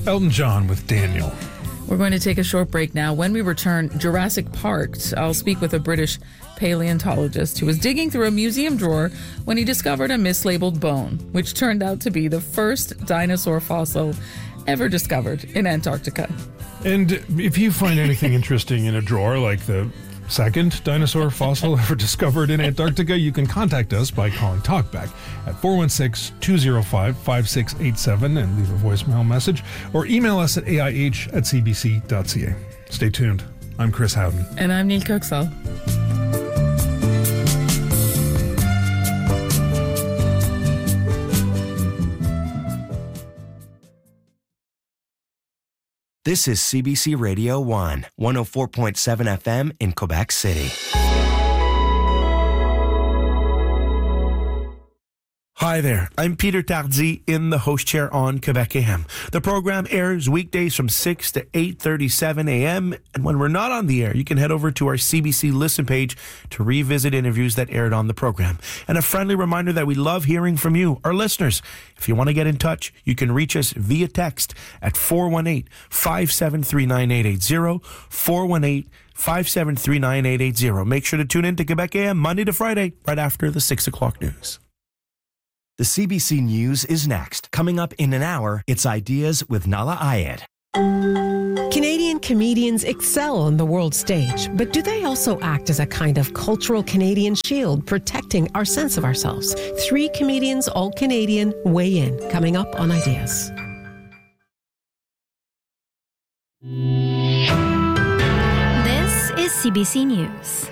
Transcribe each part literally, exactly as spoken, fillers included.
Elton John with Daniel. We're going to take a short break now. When we return, Jurassic Park. I'll speak with a British paleontologist who was digging through a museum drawer when he discovered a mislabeled bone, which turned out to be the first dinosaur fossil ever discovered in Antarctica. And if you find anything interesting in a drawer, like the second dinosaur fossil ever discovered in Antarctica, you can contact us by calling Talkback at four one six, two oh five, five six eight seven and leave a voicemail message, or email us at A I H at C B C dot C A. Stay tuned. I'm Chris Howden. And I'm Neil Coxall. This is C B C Radio one, one oh four point seven F M in Quebec City. Hi there, I'm Peter Tardy in the host chair on Quebec A M. The program airs weekdays from six to eight thirty-seven a.m. And when we're not on the air, you can head over to our C B C Listen page to revisit interviews that aired on the program. And a friendly reminder that we love hearing from you, our listeners. If you want to get in touch, you can reach us via text at four one eight, five seven three, nine eight eight zero, four one eight, five seven three, nine eight eight zero. Make sure to tune in to Quebec A M Monday to Friday, right after the six o'clock news. The C B C News is next. Coming up in an hour, it's Ideas with Nala Ayed. Canadian comedians excel on the world stage, but do they also act as a kind of cultural Canadian shield, protecting our sense of ourselves? Three comedians, all Canadian, weigh in. Coming up on Ideas. This is C B C News.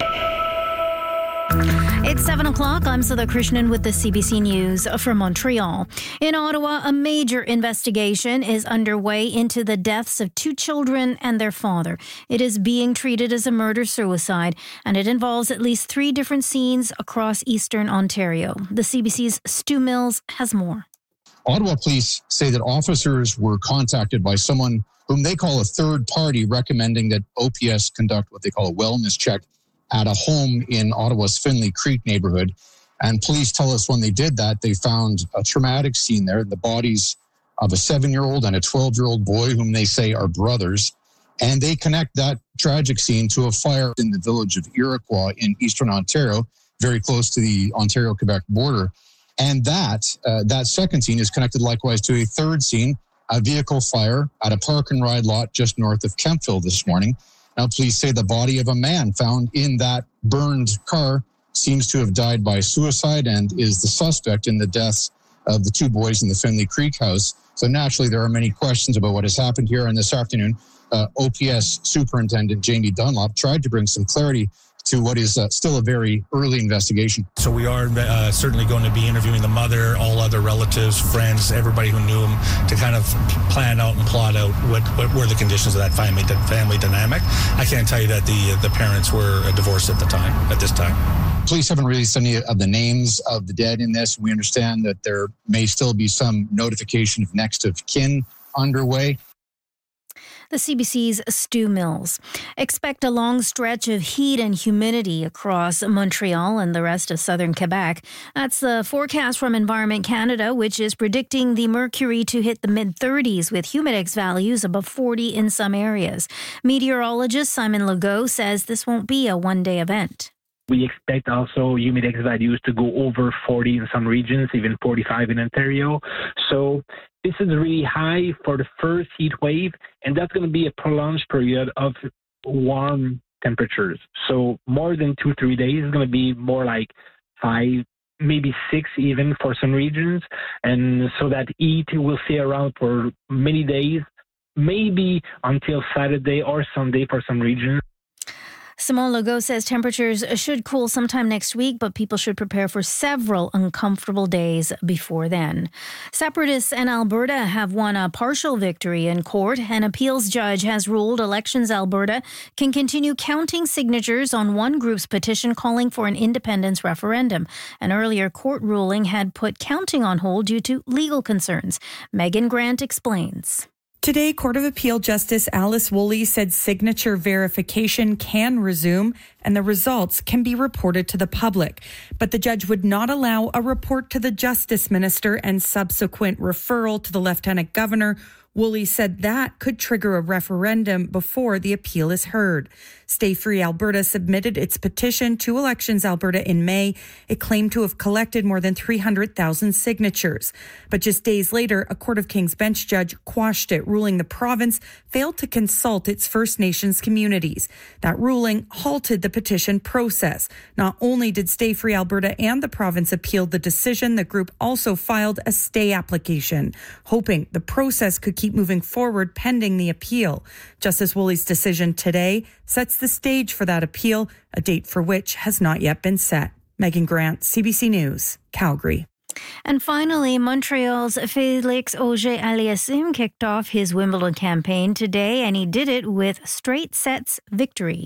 It's seven o'clock. I'm Sudha Krishnan with the C B C News from Montreal. In Ottawa, a major investigation is underway into the deaths of two children and their father. It is being treated as a murder-suicide, and it involves at least three different scenes across eastern Ontario. The C B C's Stu Mills has more. Ottawa police say that officers were contacted by someone whom they call a third party, recommending that O P S conduct what they call a wellness check at a home in Ottawa's Finley Creek neighborhood. And police tell us when they did that, they found a traumatic scene there, the bodies of a seven-year-old and a twelve-year-old boy whom they say are brothers. And they connect that tragic scene to a fire in the village of Iroquois in eastern Ontario, very close to the Ontario-Quebec border. And that, uh, that second scene is connected likewise to a third scene, a vehicle fire at a park and ride lot just north of Kemptville this morning. Now, police say the body of a man found in that burned car seems to have died by suicide and is the suspect in the deaths of the two boys in the Finley Creek house. So naturally, there are many questions about what has happened here. And this afternoon, uh, O P S Superintendent Jamie Dunlop tried to bring some clarity to what is uh, still a very early investigation. So we are uh, certainly going to be interviewing the mother, all other relatives, friends, everybody who knew him, to kind of plan out and plot out what, what were the conditions of that family family dynamic. I can't tell you that the the parents were divorced at the time, at this time. Police haven't released any of the names of the dead in this. We understand that there may still be some notification of next of kin underway. The C B C's Stu Mills. Expect a long stretch of heat and humidity across Montreal and the rest of southern Quebec. That's the forecast from Environment Canada, which is predicting the mercury to hit the mid-thirties with humidex values above forty in some areas. Meteorologist Simon Legault says this won't be a one-day event. We expect also humidex values to go over forty in some regions, even forty-five in Ontario. So this is really high for the first heat wave, and that's going to be a prolonged period of warm temperatures. So more than two, three days is going to be more like five, maybe six even for some regions. And so that heat will stay around for many days, maybe until Saturday or Sunday for some regions. Simon Legault says temperatures should cool sometime next week, but people should prepare for several uncomfortable days before then. Separatists in Alberta have won a partial victory in court. An appeals judge has ruled Elections Alberta can continue counting signatures on one group's petition calling for an independence referendum. An earlier court ruling had put counting on hold due to legal concerns. Megan Grant explains. Today, Court of Appeal Justice Alice Woolley said signature verification can resume and the results can be reported to the public. But the judge would not allow a report to the Justice Minister and subsequent referral to the Lieutenant Governor Woolley said that could trigger a referendum before the appeal is heard. Stay Free Alberta submitted its petition to Elections Alberta in May. It claimed to have collected more than three hundred thousand signatures. But just days later, a Court of King's Bench judge quashed it, ruling the province failed to consult its First Nations communities. That ruling halted the petition process. Not only did Stay Free Alberta and the province appeal the decision, the group also filed a stay application, hoping the process could keep moving forward pending the appeal. Justice Woolley's decision today sets the stage for that appeal, a date for which has not yet been set. Megan Grant, C B C News, Calgary. And finally, Montreal's Félix Auger-Aliassime kicked off his Wimbledon campaign today, and he did it with straight sets victory.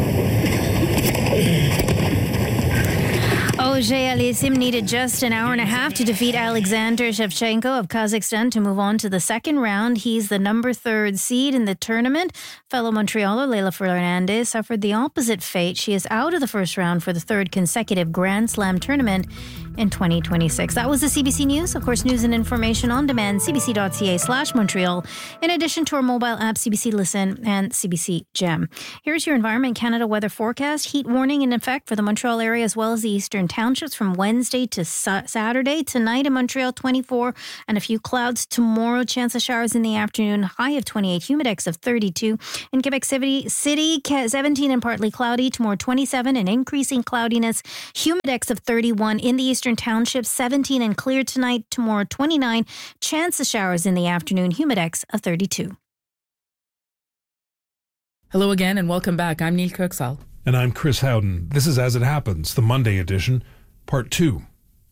Auger-Aliassime needed just an hour and a half to defeat Alexander Shevchenko of Kazakhstan to move on to the second round. He's the number third seed in the tournament. Fellow Montrealer Leylah Fernandez suffered the opposite fate. She is out of the first round for the third consecutive Grand Slam tournament in twenty twenty-six. That was the C B C News. Of course, news and information on demand, cbc.ca slash Montreal, in addition to our mobile app, C B C Listen and C B C Gem. Here's your Environment Canada weather forecast. Heat warning in effect for the Montreal area as well as the eastern townships from Wednesday to sa- Saturday. Tonight in Montreal, twenty-four and a few clouds. Tomorrow, chance of showers in the afternoon. High of twenty-eight, humidex of thirty-two. In Quebec City, City seventeen and partly cloudy. Tomorrow, twenty-seven and increasing cloudiness. Humidex of thirty-one. In the eastern townships, seventeen and clear tonight. Tomorrow, twenty-nine. Chance of showers in the afternoon. Humidex of thirty-two. Hello again and welcome back. I'm Neil Kirksall. And I'm Chris Howden. This is As It Happens, the Monday edition, part two.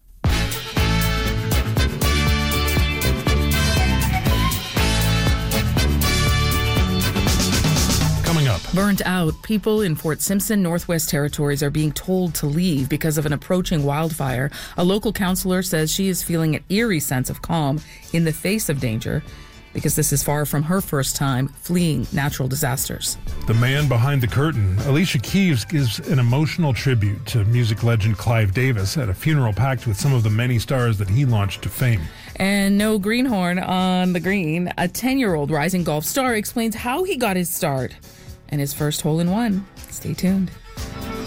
Coming up. Burnt out, people in Fort Simpson, Northwest Territories are being told to leave because of an approaching wildfire. A local councillor says she is feeling an eerie sense of calm in the face of danger, because this is far from her first time fleeing natural disasters. The man behind the curtain, Alicia Keys, gives an emotional tribute to music legend Clive Davis at a funeral packed with some of the many stars that he launched to fame. And no greenhorn on the green. A ten-year-old rising golf star explains how he got his start and his first hole-in-one. Stay tuned.